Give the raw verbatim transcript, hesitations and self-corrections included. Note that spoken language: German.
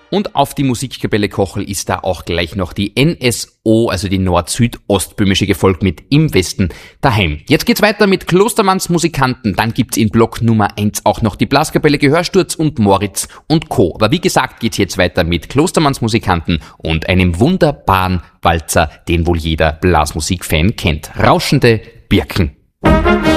Und auf die Musikkapelle Kochel ist da auch gleich noch die N S O, also die Nord-Süd-Ostböhmische Gefolg mit Im Westen daheim. Jetzt geht's weiter mit Klostermanns Musikanten. Dann gibt's in Block Nummer eins auch noch die Blaskapelle Gehörsturz und Moritz und Co. Aber wie gesagt, geht's jetzt weiter mit Klostermanns Musikanten und einem wunderbaren Walzer, den wohl jeder Blasmusikfan kennt. Rauschende Birken.